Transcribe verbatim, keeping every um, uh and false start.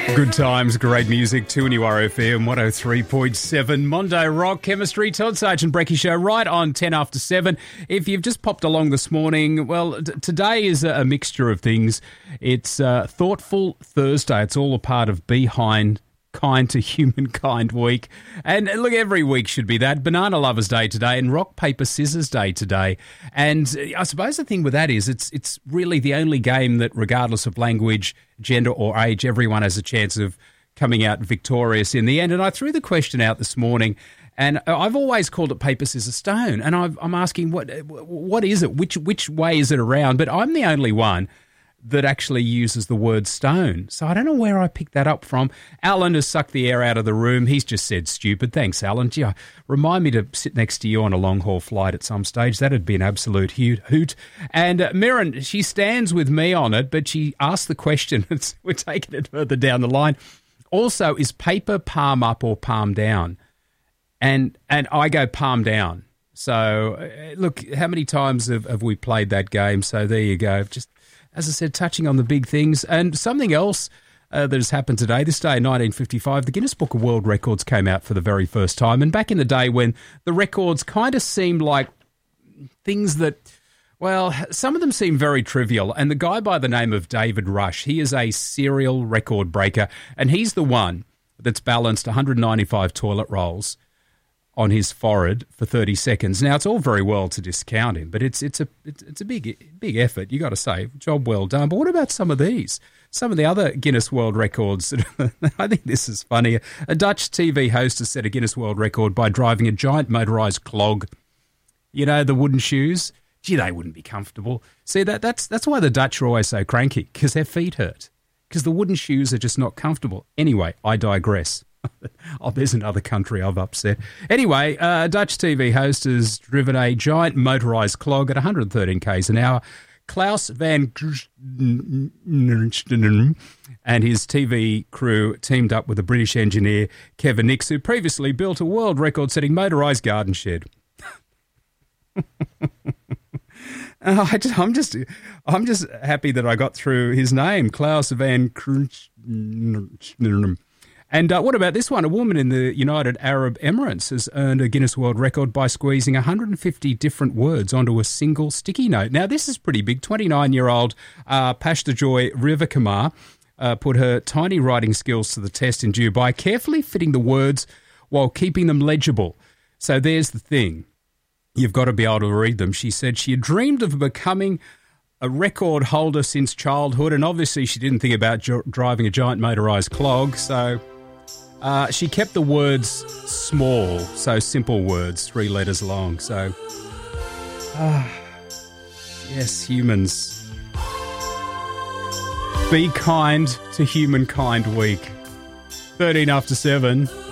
Good times, great music, two N U R F M, one oh three point seven. Mondo Rock Chemistry, Todd Sargent Brecky Show, right on ten after seven. If you've just popped along this morning, well, t- today is a, a mixture of things. It's uh, Thoughtful Thursday. It's all a part of Behind Kind to Humankind Week. And look, every week should be that. Banana Lovers Day today and Rock, Paper, Scissors Day today. And I suppose the thing with that is it's it's really the only game that, regardless of language, gender or age, everyone has a chance of coming out victorious in the end. And I threw the question out this morning, and I've always called it paper, scissors, stone. And I've, I'm asking, what what is it? Which which way is it around? But I'm the only one that actually uses the word stone. So I don't know where I picked that up from. Alan has sucked the air out of the room. He's just said stupid. Thanks, Alan. Gee, remind me to sit next to you on a long-haul flight at some stage. That'd be an absolute hoot. And uh, Mirren, she stands with me on it, but she asked the question. We're taking it further down the line. Also, is paper palm up or palm down? And and I go palm down. So, uh, look, how many times have, have we played that game? So there you go. Just, as I said, touching on the big things. And something else uh, that has happened today, this day in nineteen fifty-five, the Guinness Book of World Records came out for the very first time. And back in the day when the records kind of seemed like things that, well, some of them seem very trivial. And the guy by the name of David Rush, he is a serial record breaker. And he's the one that's balanced one hundred ninety-five toilet rolls on his forehead for thirty seconds. Now, it's all very well to discount him, but it's it's a it's, it's a big big effort, you got to say. Job well done. But what about some of these? Some of the other Guinness World Records. I think this is funny. A Dutch T V host has set a Guinness World Record by driving a giant motorised clog. You know, the wooden shoes. Gee, they wouldn't be comfortable. See, that that's that's why the Dutch are always so cranky, because their feet hurt. Because the wooden shoes are just not comfortable. Anyway, I digress. Oh, there's another country I've upset. Anyway, uh, a Dutch T V host has driven a giant motorised clog at one hundred thirteen kays an hour. Klaus van and his T V crew teamed up with a British engineer, Kevin Nix, who previously built a world record-setting motorised garden shed. Oh, I just, I'm just, I'm just happy that I got through his name, Klaus van. And uh, what about this one? A woman in the United Arab Emirates has earned a Guinness World Record by squeezing one hundred fifty different words onto a single sticky note. Now, this is pretty big. twenty-nine-year-old uh, Pashtajoy Rivakumar uh, put her tiny writing skills to the test in Dubai, carefully fitting the words while keeping them legible. So there's the thing. You've got to be able to read them. She said she had dreamed of becoming a record holder since childhood, and obviously she didn't think about jo- driving a giant motorised clog, so... Uh, she kept the words small, so simple words, three letters long. So, ah, yes, humans. Be kind to Humankind Week. thirteen after seven.